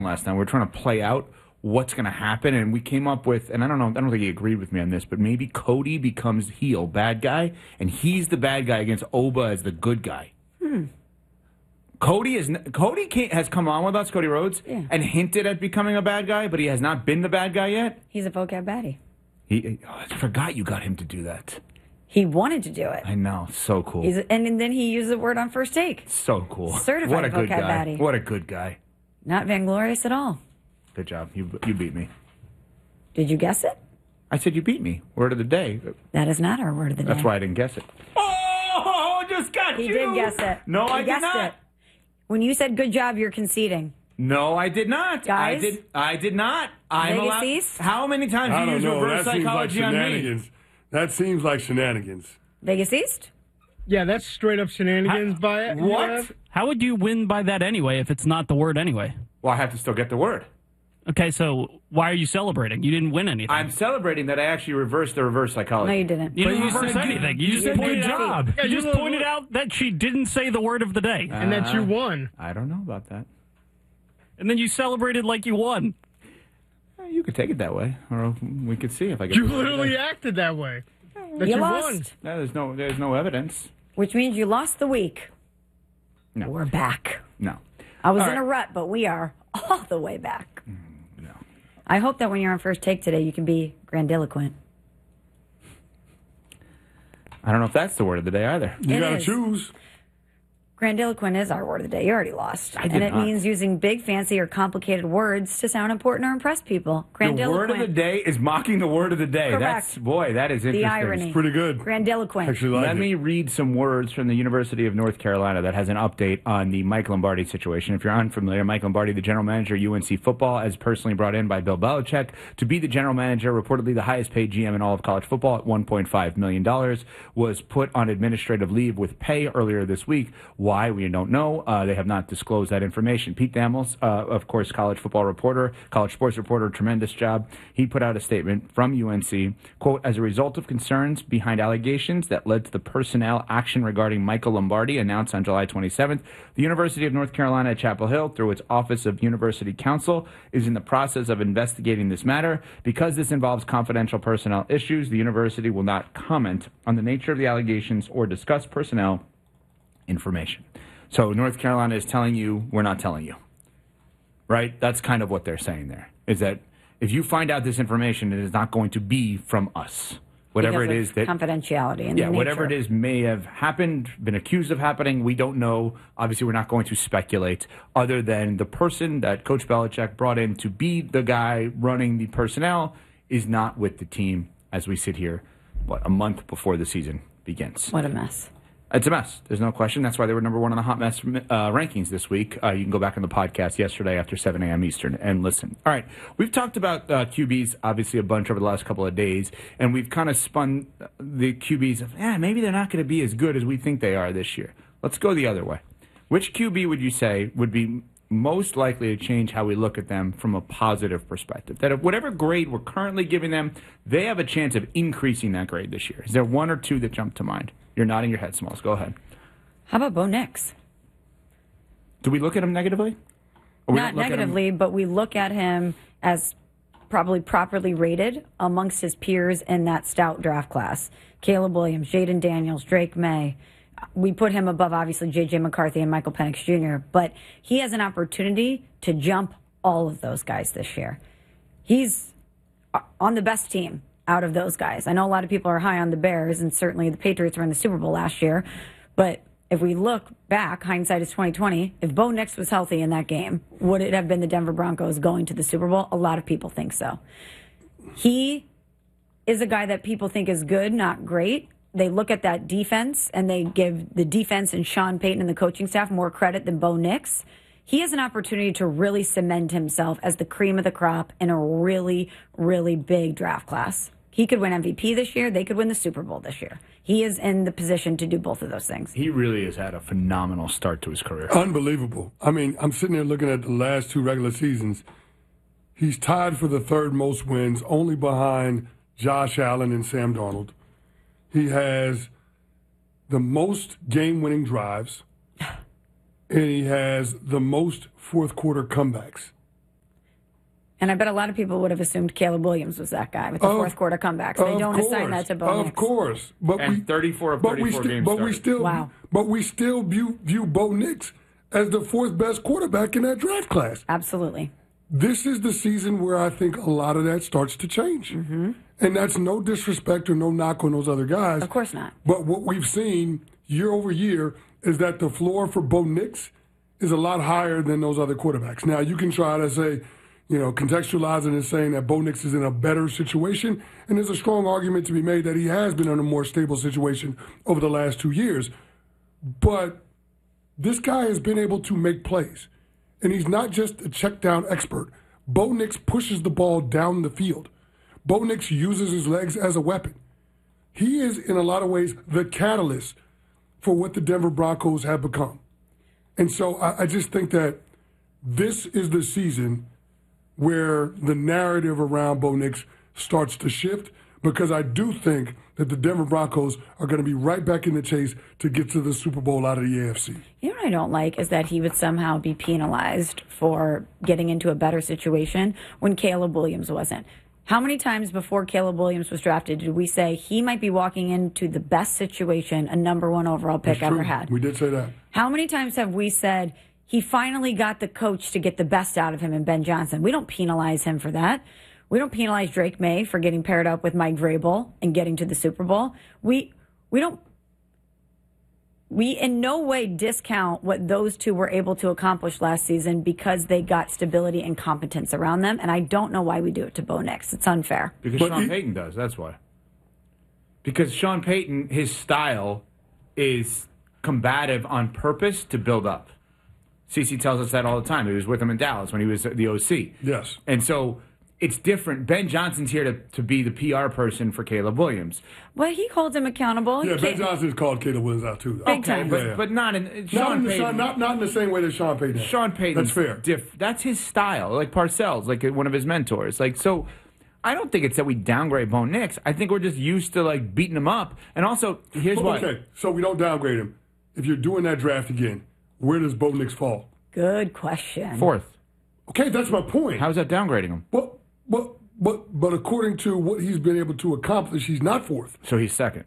last night. We're trying to play out what's going to happen, and we came up with, and I don't think he agreed with me on this, but maybe Cody becomes heel, bad guy, and he's the bad guy against Oba as the good guy. Cody has come on with us, Cody Rhodes, and hinted at becoming a bad guy, but he has not been the bad guy yet. He's a vocab baddie. I forgot you got him to do that. He wanted to do it. I know, so cool. And then he used the word on First Take. So cool. Certified what a good vocab guy. baddie. What a good guy. Not vainglorious at all. Good job. You beat me. Did you guess it? I said you beat me. Word of the day. That is not our word of the day. That's why I didn't guess it. Oh, just got He you. did guess it. No, he I did not. It. When you said good job, you're conceding. No, I did not. Guys? I did not. Vegas East? How many times do you use reverse psychology on me? That seems like shenanigans. Vegas East? Yeah, that's straight up shenanigans by it. What? How would you win by that anyway if it's not the word anyway? Well, I have to still get the word. Okay, so why are you celebrating? You didn't win anything. I'm celebrating that I actually reversed the reverse psychology. No, you didn't. You didn't reverse anything. You just pointed out. Yeah, You just pointed out that she didn't say the word of the day. And that you won. I don't know about that. And then you celebrated like you won. You could take it that way, or we could see if I get. You literally acted that way. That You you lost. won. There's no evidence. Which means you lost the week. No. We're back. No. I was All in a right. rut, but we are all the way back. No. I hope that when you're on First Take today, you can be grandiloquent. I don't know if that's the word of the day either. You It got to is. choose. Grandiloquent is our word of the day. You already lost. I did And it not. means using big, fancy, or complicated words to sound important or impress people. The Grandiloquent. word of the day is mocking the word of the day. Correct. That is interesting. The irony. Pretty good. Grandiloquent. Actually, like Let it. me read some words from the University of North Carolina that has an update on the Mike Lombardi situation. If you're unfamiliar, Mike Lombardi, the general manager of UNC football, as personally brought in by Bill Belichick to be the general manager, reportedly the highest paid GM in all of college football at $1.5 million, was put on administrative leave with pay earlier this week. Why? We don't know. They have not disclosed that information. Pete Thamel, of course, college football reporter, college sports reporter, tremendous job. He put out a statement from UNC, quote, as a result of concerns behind allegations that led to the personnel action regarding Michael Lombardi announced on July 27th, the University of North Carolina at Chapel Hill, through its Office of University Counsel, is in the process of investigating this matter. Because this involves confidential personnel issues, the university will not comment on the nature of the allegations or discuss personnel information. So North Carolina is telling you, we're not telling you. Right? That's kind of what they're saying there, is that if you find out this information, it is not going to be from us. Whatever Because it of is that confidentiality and whatever it nature. is may have happened, been accused of happening, we don't know. Obviously, we're not going to speculate, other than the person that Coach Belichick brought in to be the guy running the personnel is not with the team as we sit here, a month before the season begins. What a mess. It's a mess. There's no question. That's why they were number one on the Hot Mess rankings this week. You can go back on the podcast yesterday after 7 a.m. Eastern and listen. All right. We've talked about QBs, obviously, a bunch over the last couple of days, and we've kind of spun the QBs of, maybe they're not going to be as good as we think they are this year. Let's go the other way. Which QB would you say would be most likely to change how we look at them from a positive perspective? That if whatever grade we're currently giving them, they have a chance of increasing that grade this year. Is there one or two that jump to mind? You're nodding your head, Smalls. Go ahead. How about Bo Nix? Do we look at him negatively? Or we Not don't look at him- negatively, but we look at him as probably properly rated amongst his peers in that stout draft class. Caleb Williams, Jaden Daniels, Drake May. We put him above, obviously, J.J. McCarthy and Michael Penix Jr., but he has an opportunity to jump all of those guys this year. He's on the best team out of those guys. I know a lot of people are high on the Bears, and certainly the Patriots were in the Super Bowl last year, but if we look back, hindsight is 2020, if Bo Nix was healthy in that game, would it have been the Denver Broncos going to the Super Bowl? A lot of people think so. He is a guy that people think is good, not great. They look at that defense, and they give the defense and Sean Payton and the coaching staff more credit than Bo Nix. He has an opportunity to really cement himself as the cream of the crop in a really, really big draft class. He could win MVP this year. They could win the Super Bowl this year. He is in the position to do both of those things. He really has had a phenomenal start to his career. Unbelievable. I mean, I'm sitting there looking at the last two regular seasons. He's tied for the third most wins, only behind Josh Allen and Sam Darnold. He has the most game-winning drives, and he has the most fourth-quarter comebacks. And I bet a lot of people would have assumed Caleb Williams was that guy with the fourth quarter comebacks. They don't assign that to Bo Nix. Of course. But and 34 of 34 games But we still view Bo Nix as the fourth best quarterback in that draft class. Absolutely. This is the season where I think a lot of that starts to change. Mm-hmm. And that's no disrespect or no knock on those other guys. Of course not. But what we've seen year over year is that the floor for Bo Nix is a lot higher than those other quarterbacks. Now, you can try to say, contextualize it and saying that Bo Nix is in a better situation. And there's a strong argument to be made that he has been in a more stable situation over the last 2 years. But this guy has been able to make plays. And he's not just a check down expert. Bo Nix pushes the ball down the field. Bo Nix uses his legs as a weapon. He is, in a lot of ways, the catalyst for what the Denver Broncos have become. And so I just think that this is the season where the narrative around Bo Nix starts to shift, because I do think that the Denver Broncos are going to be right back in the chase to get to the Super Bowl out of the AFC. You know what I don't like is that he would somehow be penalized for getting into a better situation when Caleb Williams wasn't. How many times before Caleb Williams was drafted did we say he might be walking into the best situation a number 1 overall pick ever had? We did say that. How many times have we said he finally got the coach to get the best out of him in Ben Johnson? We don't penalize him for that. We don't penalize Drake May for getting paired up with Mike Vrabel and getting to the Super Bowl. We in no way discount what those two were able to accomplish last season because they got stability and competence around them. And I don't know why we do it to Bo Nix. It's unfair. Because Sean Payton does. That's why. Because Sean Payton, his style is combative on purpose to build up. CeCe tells us that all the time. He was with him in Dallas when he was the OC. Yes. And so it's different. Ben Johnson's here to be the PR person for Caleb Williams. Well, he holds him accountable. Yeah, Ben Johnson's called Caleb Williams out too. Big time. But not in not in the same way that Sean Payton has. Sean Payton. That's fair. That's his style, like Parcells, like one of his mentors. So I don't think it's that we downgrade Bo Nix. I think we're just used to beating him up. And also, here's why. Okay, so we don't downgrade him. If you're doing that draft again, where does Bo Nix fall? Good question. 4th. Okay, that's my point. How's that downgrading him? But according to what he's been able to accomplish, he's not 4th. So he's 2nd.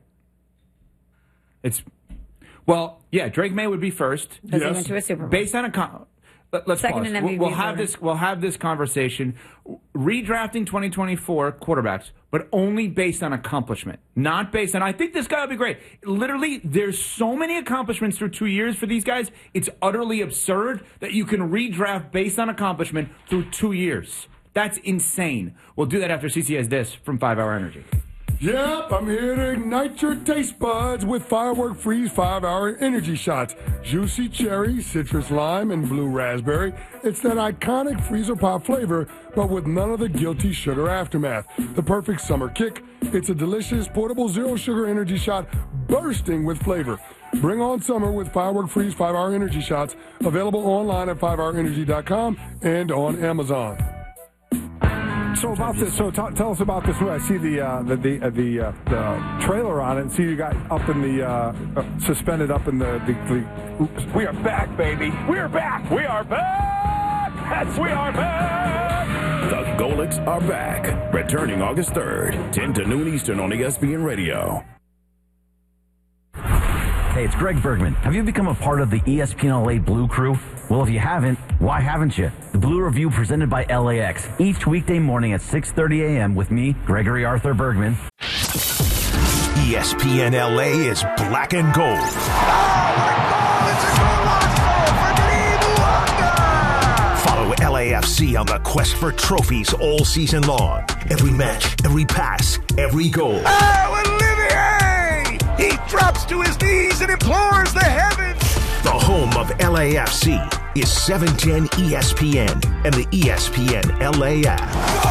Drake May would be 1st. Because he went to a Super Bowl. Based on let's second pause. in MVP. We'll have this conversation. Redrafting 2024 quarterbacks, but only based on accomplishment, not based on. I think this guy will be great. Literally, there's so many accomplishments through 2 years for these guys. It's utterly absurd that you can redraft based on accomplishment through 2 years. That's insane. We'll do that after CeCe has this from 5 Hour Energy. Yep, I'm here to ignite your taste buds with Firework Freeze 5-Hour Energy Shots. Juicy cherry, citrus lime, and blue raspberry. It's that iconic freezer pop flavor, but with none of the guilty sugar aftermath. The perfect summer kick. It's a delicious, portable, zero-sugar energy shot bursting with flavor. Bring on summer with Firework Freeze 5-Hour Energy Shots. Available online at 5hourenergy.com and on Amazon. So about this, tell us about this. I see the trailer on it, and see you got up in the suspended up in the. Oops. We are back, baby. We are back. We are back. Yes, we are back. The Golics are back, returning August 3rd, 10 to noon Eastern on ESPN Radio. Hey, it's Greg Bergman. Have you become a part of the ESPN LA Blue Crew? Well, if you haven't, why haven't you? The Blue Review presented by LAX, each weekday morning at 6:30 a.m. with me, Gregory Arthur Bergman. ESPN LA is black and gold. Follow LAFC on the quest for trophies all season long. Every match, every pass, every goal. He drops to his knees and implores the heavens. The home of LAFC is 710 ESPN and the ESPN LA app.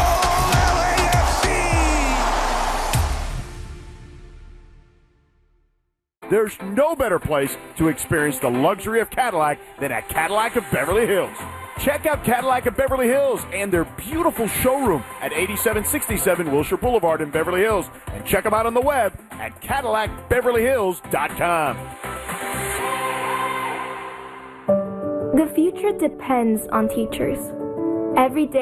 There's no better place to experience the luxury of Cadillac than at Cadillac of Beverly Hills. Check out Cadillac of Beverly Hills and their beautiful showroom at 8767 Wilshire Boulevard in Beverly Hills. And check them out on the web at CadillacBeverlyHills.com. The future depends on teachers. Every day